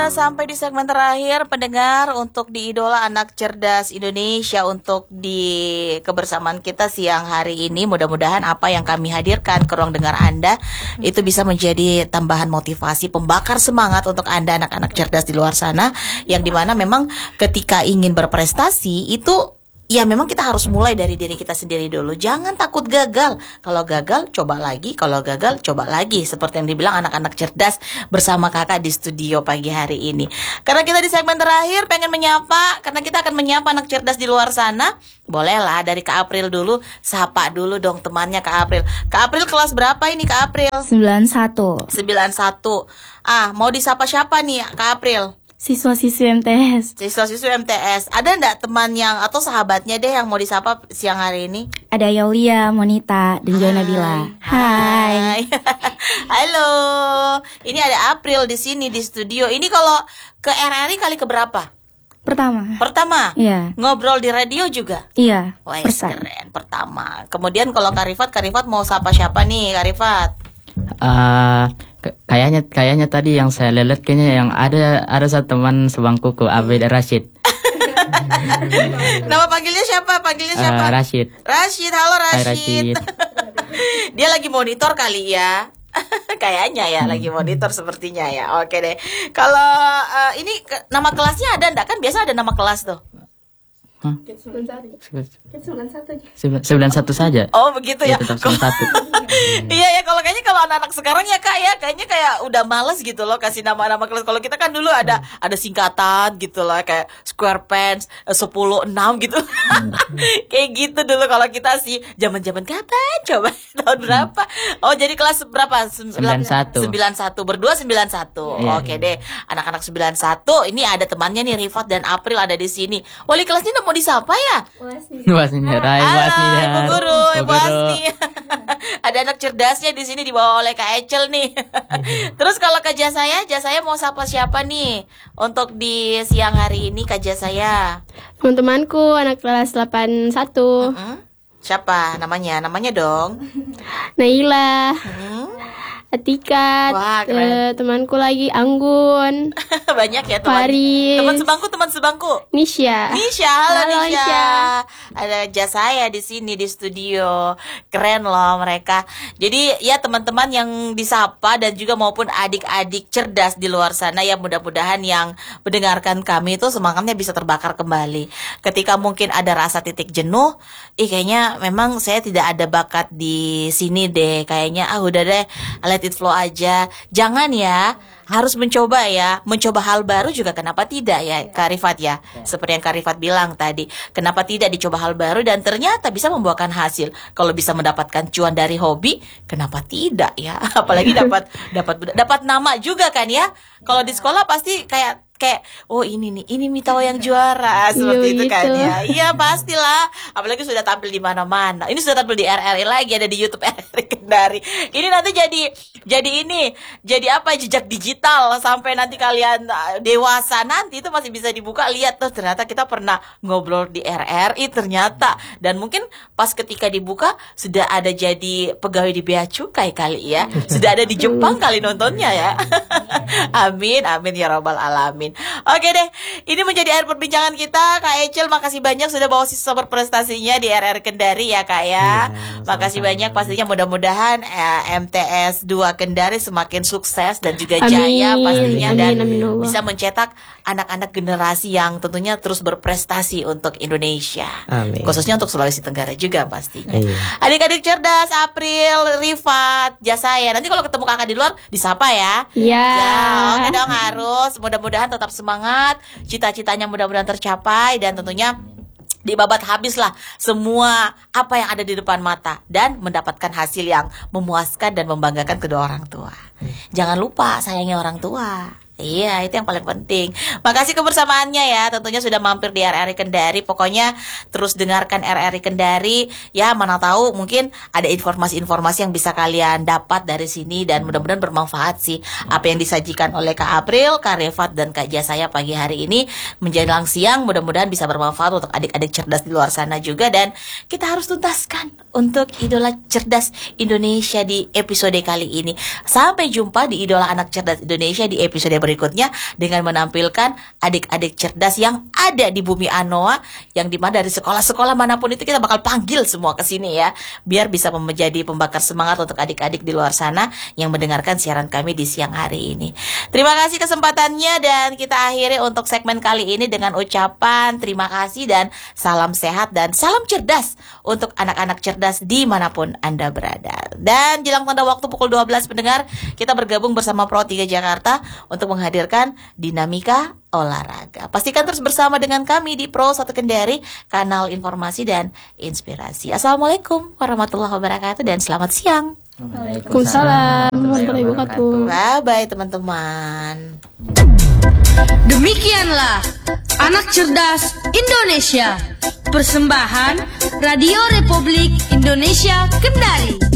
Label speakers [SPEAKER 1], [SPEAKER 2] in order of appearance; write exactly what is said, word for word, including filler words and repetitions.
[SPEAKER 1] sampai di segmen terakhir pendengar untuk di Idola Anak Cerdas Indonesia untuk di kebersamaan kita siang hari ini. Mudah-mudahan apa yang kami hadirkan ke ruang dengar Anda itu bisa menjadi tambahan motivasi, pembakar semangat untuk Anda anak-anak cerdas di luar sana, yang dimana memang ketika ingin berprestasi itu ya memang kita harus mulai dari diri kita sendiri dulu. Jangan takut gagal. Kalau gagal, coba lagi. Kalau gagal, coba lagi. Seperti yang dibilang anak-anak cerdas bersama kakak di studio pagi hari ini. Karena kita di segmen terakhir pengen menyapa, karena kita akan menyapa anak cerdas di luar sana. Bolehlah dari Kak April dulu. Sapa dulu dong temannya Kak April. Kak April kelas berapa ini Kak April?
[SPEAKER 2] sembilan satu.
[SPEAKER 1] sembilan satu. Ah, mau disapa siapa nih Kak April?
[SPEAKER 2] Siswa-siswi M T S.
[SPEAKER 1] Siswa-siswi M T S. Ada enggak teman yang atau sahabatnya deh yang mau disapa siang hari ini?
[SPEAKER 2] Ada Yaulia, Monita, dan juga Nabila. Hai.
[SPEAKER 1] Halo. Ini ada April di sini di studio. Ini kalau ke R R I kali keberapa?
[SPEAKER 2] Pertama.
[SPEAKER 1] Pertama?
[SPEAKER 2] Iya.
[SPEAKER 1] Ngobrol di radio juga?
[SPEAKER 2] Iya.
[SPEAKER 1] Wah,
[SPEAKER 2] Persa.
[SPEAKER 1] keren. Pertama. Kemudian kalau Kak Rifat, Kak Rifat mau sapa siapa nih Kak Rifat?
[SPEAKER 3] Uh, kayaknya kayaknya tadi yang saya lihat kayaknya yang ada ada satu teman sebangkuku, Abed Rashid.
[SPEAKER 1] Nama panggilnya siapa? Panggilnya siapa?
[SPEAKER 3] Uh, Rashid.
[SPEAKER 1] Rashid, halo Rashid.
[SPEAKER 3] Hai, Rashid.
[SPEAKER 1] Dia lagi monitor kali ya. Kayaknya ya lagi monitor sepertinya ya. Oke deh. Kalau uh, ini ke, nama kelasnya ada enggak? Kan biasa ada nama kelas tuh.
[SPEAKER 3] Huh?
[SPEAKER 2] sembilan
[SPEAKER 3] sembilan satu saja.
[SPEAKER 1] Oh begitu ya.
[SPEAKER 3] Ya, tetap sembilan satu.
[SPEAKER 1] Iya ya, kalau kayaknya kalau anak-anak sekarang ya Kak ya, kayaknya kayak udah males gitu loh kasih nama-nama kelas. Kalau kita kan dulu ada ada singkatan gitu loh, kayak square pants sepuluh enam gitu. Kayak gitu dulu kalau kita sih zaman-zaman kapan coba tahun berapa? Oh jadi kelas berapa?
[SPEAKER 3] sembilan satu.
[SPEAKER 1] sembilan satu berdua sembilan satu.
[SPEAKER 3] Iya.
[SPEAKER 1] Oke deh, anak-anak sembilan satu ini ada temannya nih Rifat dan April ada di sini. Wali kelasnya udah mau disapa ya?
[SPEAKER 3] Wasni, Rai, Wasni.
[SPEAKER 1] Halo, Ibu Guru,
[SPEAKER 3] Bu
[SPEAKER 1] Ibu Asni. Ada anak cerdasnya di sini dibawa oleh Kak Ecel nih. Terus kalau Kak Jasaya, Jasaya mau sapa siapa nih untuk di siang hari ini Kak Jasaya?
[SPEAKER 4] Teman-temanku anak kelas delapan satu.
[SPEAKER 1] Mm-hmm. Siapa namanya? Namanya dong.
[SPEAKER 4] Naila,
[SPEAKER 1] Hmm?
[SPEAKER 4] Atika,
[SPEAKER 1] Wah, keren.
[SPEAKER 4] eh, temanku lagi Anggun,
[SPEAKER 1] Banyak ya teman.
[SPEAKER 4] Faris.
[SPEAKER 1] Teman sebangku, teman sebangku.
[SPEAKER 4] Nisha.
[SPEAKER 1] Nisha, halo,
[SPEAKER 4] Halo,
[SPEAKER 1] Nisha.
[SPEAKER 4] Nisha.
[SPEAKER 1] Ada Jasaya di sini di studio. Keren loh mereka. Jadi ya teman-teman yang disapa dan juga maupun adik-adik cerdas di luar sana ya, mudah-mudahan yang mendengarkan kami itu semangatnya bisa terbakar kembali. Ketika mungkin ada rasa titik jenuh, ih kayaknya memang saya tidak ada bakat di sini deh. Kayaknya ah udah deh, let it flow aja. Jangan ya, harus mencoba ya. Mencoba hal baru juga kenapa tidak ya Kak Rifat ya. Seperti yang Kak Rifat bilang tadi, kenapa tidak dicoba hal baru dan ternyata bisa membuahkan hasil. Kalau bisa mendapatkan cuan dari hobi, kenapa tidak ya. Apalagi dapat dapat dapat nama juga kan ya. Kalau di sekolah pasti kayak kayak oh ini nih ini Mitawa yang juara seperti
[SPEAKER 4] Iya,
[SPEAKER 1] itu kan
[SPEAKER 4] gitu.
[SPEAKER 1] ya. Iya pastilah, apalagi sudah tampil di mana-mana. Ini sudah tampil di R R I lagi, ada di YouTube R R I Kendari. Ini nanti jadi jadi ini jadi apa, jejak digital sampai nanti kalian uh, dewasa nanti itu masih bisa dibuka, lihat tuh ternyata kita pernah ngobrol di R R I ternyata. Dan mungkin pas ketika dibuka sudah ada jadi pegawai di Bea Cukai kali ya, sudah ada di Jepang kali nontonnya ya. Amin amin ya robbal alamin. Oke deh, ini menjadi akhir perbincangan kita. Kak Ecel, makasih banyak sudah bawa siswa berprestasinya di R R I Kendari ya Kak ya.
[SPEAKER 3] Iya,
[SPEAKER 1] Makasih
[SPEAKER 3] sama-sama.
[SPEAKER 1] banyak, pastinya mudah-mudahan eh, M T S dua Kendari semakin sukses dan juga
[SPEAKER 4] Amin.
[SPEAKER 1] jaya pastinya,
[SPEAKER 4] Amin,
[SPEAKER 1] dan
[SPEAKER 4] amin, Allah.
[SPEAKER 1] bisa mencetak anak-anak generasi yang tentunya terus berprestasi untuk Indonesia.
[SPEAKER 5] Amin.
[SPEAKER 1] Khususnya untuk Sulawesi Tenggara juga pastinya.
[SPEAKER 5] Iya.
[SPEAKER 1] Adik-adik cerdas, April, Rifat, Jasaya. Nanti kalau ketemu kakak di luar disapa ya.
[SPEAKER 4] Iya.
[SPEAKER 1] Ya, oke dong, harus. Mudah-mudahan tetap semangat, cita-citanya mudah-mudahan tercapai, dan tentunya dibabat habislah semua apa yang ada di depan mata dan mendapatkan hasil yang memuaskan dan membanggakan kedua orang tua. Jangan lupa sayangi orang tua. Iya, itu yang paling penting. Makasih kebersamaannya ya. Tentunya sudah mampir di R R I Kendari. Pokoknya terus dengarkan R R I Kendari. Ya, mana tahu mungkin ada informasi-informasi yang bisa kalian dapat dari sini, dan mudah-mudahan bermanfaat sih apa yang disajikan oleh Kak April, Kak Rifat, dan Kak Jasaya pagi hari ini menjelang siang. Mudah-mudahan bisa bermanfaat untuk adik-adik cerdas di luar sana juga, dan kita harus tuntaskan untuk Idola Cerdas Indonesia di episode kali ini. Sampai jumpa di Idola Anak Cerdas Indonesia di episode berikutnya. berikutnya dengan menampilkan adik-adik cerdas yang ada di bumi Anoa, yang dimana dari sekolah-sekolah manapun itu kita bakal panggil semua ke sini ya, biar bisa menjadi pembakar semangat untuk adik-adik di luar sana yang mendengarkan siaran kami di siang hari ini. Terima kasih kesempatannya, dan kita akhiri untuk segmen kali ini dengan ucapan terima kasih dan salam sehat dan salam cerdas untuk anak-anak cerdas dimanapun Anda berada. Dan jelang tanda waktu pukul dua belas pendengar, kita bergabung bersama Pro tiga Jakarta untuk menghadirkan Dinamika Olahraga. Pastikan terus bersama dengan kami di Pro satu Kendari, kanal informasi dan inspirasi. Assalamualaikum warahmatullahi wabarakatuh dan selamat siang.
[SPEAKER 4] Waalaikumsalam warahmatullahi wabarakatuh.
[SPEAKER 1] Bye-bye teman-teman.
[SPEAKER 5] Demikianlah Anak Cerdas Indonesia, persembahan Radio Republik Indonesia Kendari.